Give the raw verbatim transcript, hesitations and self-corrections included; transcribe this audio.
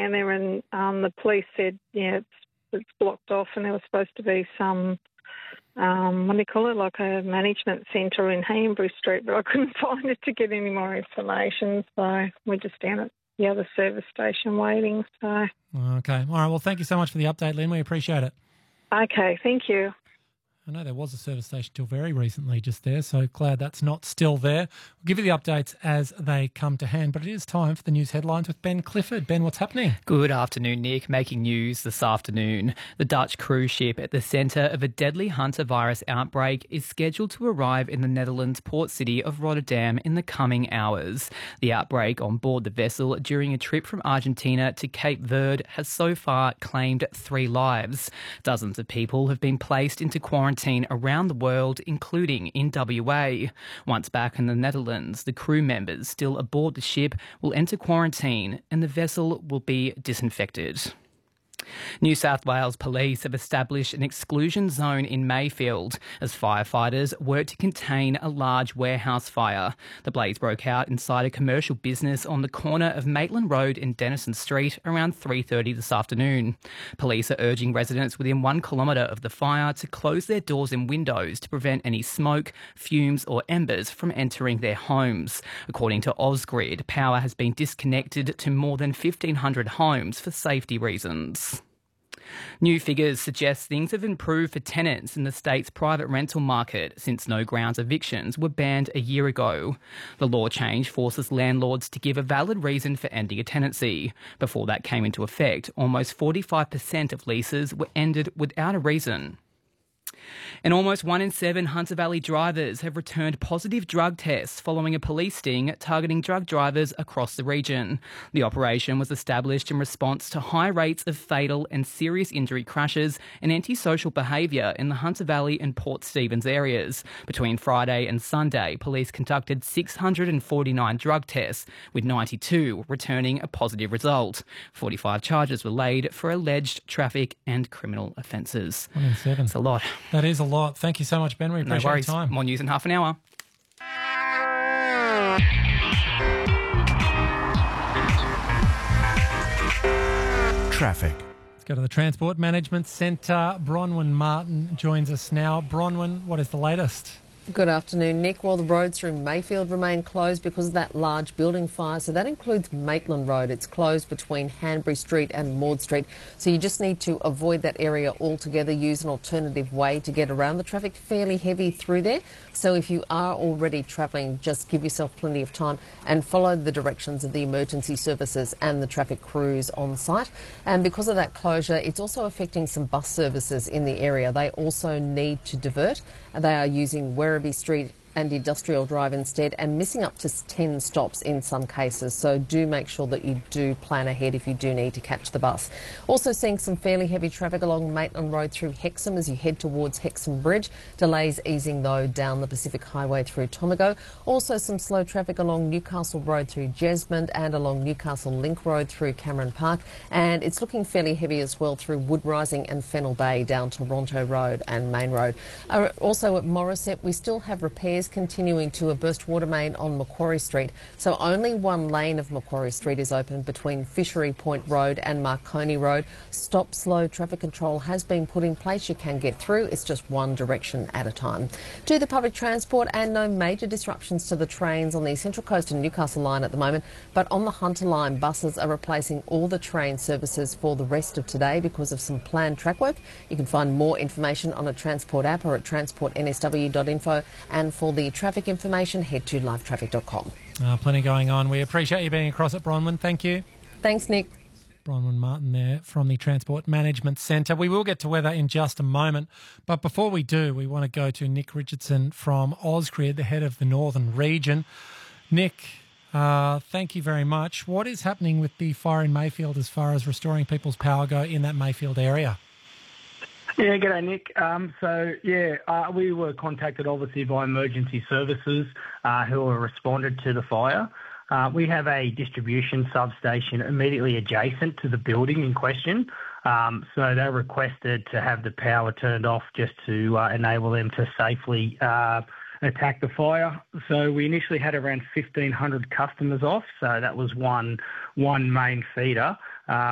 down there, and um, the police said, yeah, it's, it's blocked off, and there was supposed to be some, um, what do you call it, like a management centre in Hanbury Street, but I couldn't find it to get any more information, so we're just down at the other service station waiting. So okay, all right. Well, thank you so much for the update, Lynn. We appreciate it. Okay, thank you. I know there was a service station till very recently just there, so glad that's not still there. We'll give you the updates as they come to hand, but it is time for the news headlines with Ben Clifford. Ben, what's happening? Good afternoon, Nick. Making news this afternoon. The Dutch cruise ship at the centre of a deadly hantavirus outbreak is scheduled to arrive in the Netherlands port city of Rotterdam in the coming hours. The outbreak on board the vessel during a trip from Argentina to Cape Verde has so far claimed three lives. Dozens of people have been placed into quarantine around the world, including in W A. Once back in the Netherlands, the crew members still aboard the ship will enter quarantine and the vessel will be disinfected. New South Wales Police have established an exclusion zone in Mayfield as firefighters work to contain a large warehouse fire. The blaze broke out inside a commercial business on the corner of Maitland Road and Denison Street around three thirty this afternoon. Police are urging residents within one kilometre of the fire to close their doors and windows to prevent any smoke, fumes or embers from entering their homes. According to Ausgrid, power has been disconnected to more than fifteen hundred homes for safety reasons. New figures suggest things have improved for tenants in the state's private rental market since no grounds evictions were banned a year ago. The law change forces landlords to give a valid reason for ending a tenancy. Before that came into effect, almost forty-five percent of leases were ended without a reason. And almost one in seven Hunter Valley drivers have returned positive drug tests following a police sting targeting drug drivers across the region. The operation was established in response to high rates of fatal and serious injury crashes and antisocial behaviour in the Hunter Valley and Port Stephens areas. Between Friday and Sunday, police conducted six hundred forty-nine drug tests, with ninety-two returning a positive result. forty-five charges were laid for alleged traffic and criminal offences. One in seven. It's a lot. That is a lot. Thank you so much, Ben. We appreciate No worries. your time. More news in half an hour. Traffic. Let's go to the Transport Management Centre. Bronwyn Martin joins us now. Bronwyn, what is the latest? Good afternoon, Nick. Well, the roads through Mayfield remain closed because of that large building fire. So that includes Maitland Road. It's closed between Hanbury Street and Maud Street. So you just need to avoid that area altogether. Use an alternative way to get around. The traffic fairly heavy through there. So if you are already travelling, just give yourself plenty of time and follow the directions of the emergency services and the traffic crews on site. And because of that closure, it's also affecting some bus services in the area. They also need to divert. They are using Werribee Street and Industrial Drive instead, and missing up to ten stops in some cases. So do make sure that you do plan ahead if you do need to catch the bus. Also seeing some fairly heavy traffic along Maitland Road through Hexham as you head towards Hexham Bridge. Delays easing though down the Pacific Highway through Tomago. Also some slow traffic along Newcastle Road through Jesmond and along Newcastle Link Road through Cameron Park. And it's looking fairly heavy as well through Wood Rising and Fennell Bay down Toronto Road and Main Road. Uh, also at Morisset, we still have repairs continuing to a burst water main on Macquarie Street. So only one lane of Macquarie Street is open between Fishery Point Road and Marconi Road. Stop slow traffic control has been put in place. You can get through. It's just one direction at a time. To the public transport, and no major disruptions to the trains on the Central Coast and Newcastle line at the moment, but on the Hunter line, buses are replacing all the train services for the rest of today because of some planned track work. You can find more information on a Transport app or at transport n s w dot info, and for the traffic information, head to live traffic dot com. Uh, plenty going on. We appreciate you being across at Bronwyn. Thank you. Thanks, Nick. Bronwyn Martin there from the Transport Management Centre. We will get to weather in just a moment, but before we do, we want to go to Nick Richardson from Ausgrid, the head of the Northern Region. Nick, uh, thank you very much. What is happening with the fire in Mayfield as far as restoring people's power go in that Mayfield area? Yeah, g'day, Nick. Um, so, yeah, uh, we were contacted, obviously, by emergency services uh, who were responded to the fire. Uh, we have a distribution substation immediately adjacent to the building in question. Um, so they requested to have the power turned off just to uh, enable them to safely uh, attack the fire. So we initially had around fifteen hundred customers off. So that was one, one main feeder. Uh,